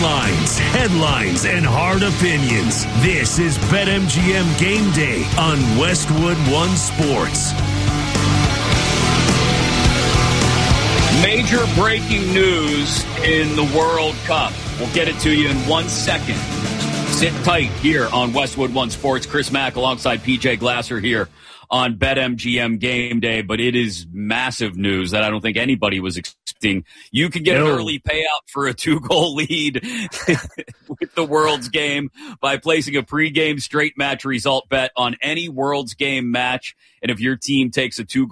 lines, headlines, and hard opinions. This is BetMGM Game Day on Westwood One Sports. Major breaking news in the World Cup. We'll get it to you in 1 second. Sit tight here on Westwood One Sports. Chris Mack alongside PJ Glasser here on BetMGM Game Day. But it is massive news that I don't think anybody was expecting. You can get an early payout for a 2-goal lead with the World's Game by placing a pregame straight match result bet on any World's Game match. And if your team takes a 2